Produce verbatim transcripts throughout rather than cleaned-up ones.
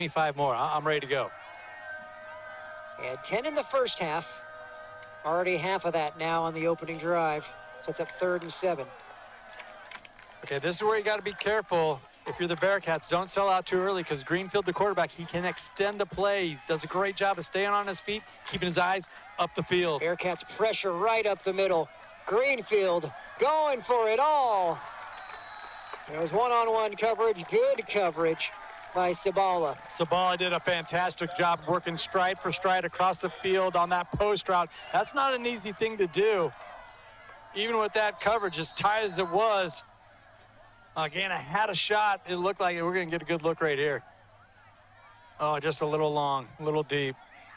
me five more. I'm ready to go. And ten in the first half. Already half of that now on the opening drive. Sets up third and seven. Okay, this is where you got to be careful. If you're the Bearcats, don't sell out too early because Greenfield, the quarterback, he can extend the play. He does a great job of staying on his feet, keeping his eyes up the field. Bearcats pressure right up the middle. Greenfield going for it all. There was one-on-one coverage, good coverage by Sabala. Sabala did a fantastic job working stride for stride across the field on that post route. That's not an easy thing to do. Even with that coverage, as tight as it was, again, I had a shot. It looked like we're going to get a good look right here. Oh, just a little long, a little deep.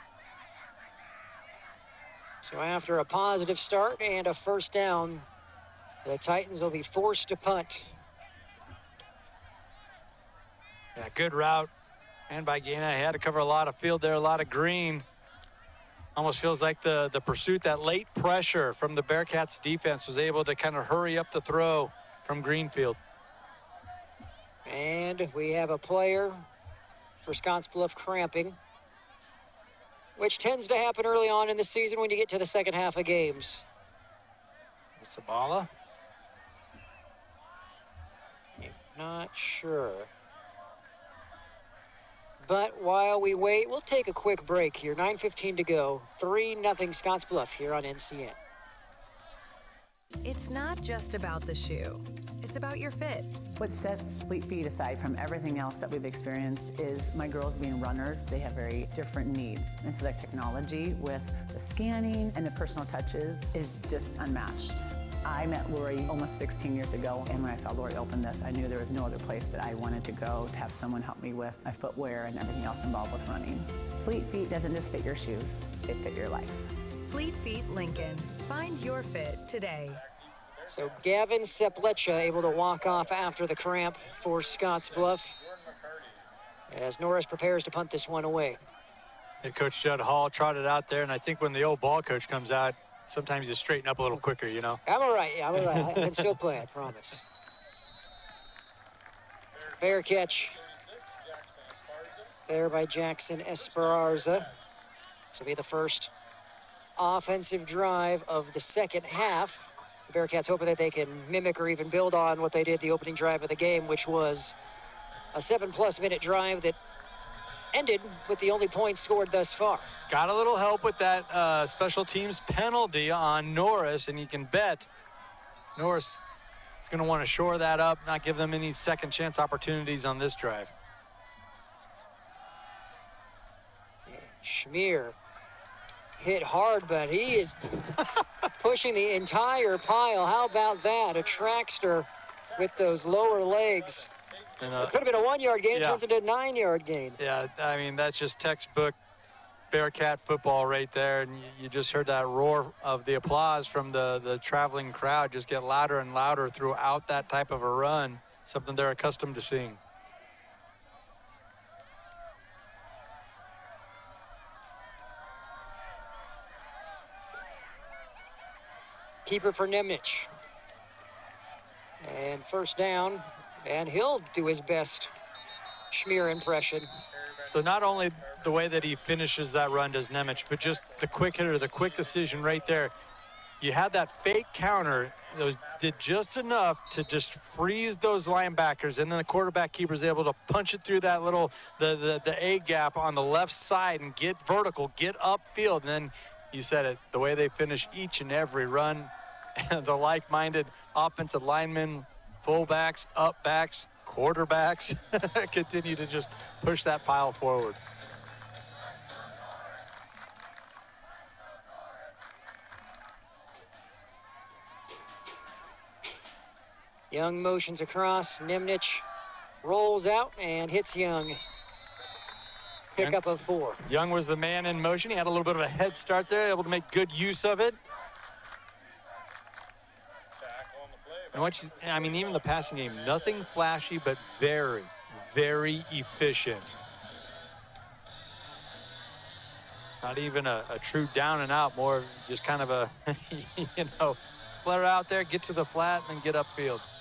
So after a positive start and a first down, the Titans will be forced to punt. Yeah, good route. And by Gaina, he had to cover a lot of field there, a lot of green. Almost feels like the, the pursuit, that late pressure from the Bearcats defense was able to kind of hurry up the throw from Greenfield. And we have a player for Scottsbluff cramping, which tends to happen early on in the season when you get to the second half of games. Sabala? Not sure. But while we wait, we'll take a quick break here. nine fifteen to go. three nothing Scottsbluff here on N C N. It's not just about the shoe. It's about your fit. What sets Fleet Feet aside from everything else that we've experienced is my girls being runners. They have very different needs. And so that technology with the scanning and the personal touches is just unmatched. I met Lori almost sixteen years ago, and when I saw Lori open this, I knew there was no other place that I wanted to go to have someone help me with my footwear and everything else involved with running. Fleet Feet doesn't just fit your shoes, it fit your life. Fleet Feet Lincoln. Find your fit today. So Gavin Seplecha able to walk off after the cramp for Scottsbluff as Norris prepares to punt this one away. Head coach Judd Hall trotted out there, and I think when the old ball coach comes out, sometimes you straighten up a little quicker, you know. I'm all right. Yeah, I'm all right. I can still play, I promise. Fair catch there by Jackson Esparza. This will be the first offensive drive of the second half. The Bearcats hoping that they can mimic or even build on what they did the opening drive of the game, which was a seven-plus minute drive that ended with the only points scored thus far. Got a little help with that uh, special teams penalty on Norris, and you can bet Norris is going to want to shore that up, not give them any second chance opportunities on this drive. Schmier hit hard, but he is pushing the entire pile. How about that? A trackster with those lower legs. And, uh, it could have been a one-yard gain. yeah. It turns into a nine-yard gain. Yeah, I mean, that's just textbook Bearcat football right there. And you, you just heard that roar of the applause from the, the traveling crowd just get louder and louder throughout that type of a run, something they're accustomed to seeing. Keeper for Nemnich. And first down, and he'll do his best Schmier impression. So not only the way that he finishes that run does Nemec, but just the quick hitter, the quick decision right there. You had that fake counter that was, did just enough to just freeze those linebackers, and then the quarterback keeper is able to punch it through that little, the, the, the A gap on the left side and get vertical, get upfield. And then you said it, the way they finish each and every run, the like-minded offensive linemen, fullbacks, upbacks, quarterbacks continue to just push that pile forward. Young motions across. Nemnich rolls out and hits Young. Pickup of four. Young was the man in motion. He had a little bit of a head start there, able to make good use of it. And what you, I mean, even the passing game, nothing flashy, but very, very efficient. Not even a, a true down and out, more just kind of a, you know, flare out there, get to the flat, and then get upfield.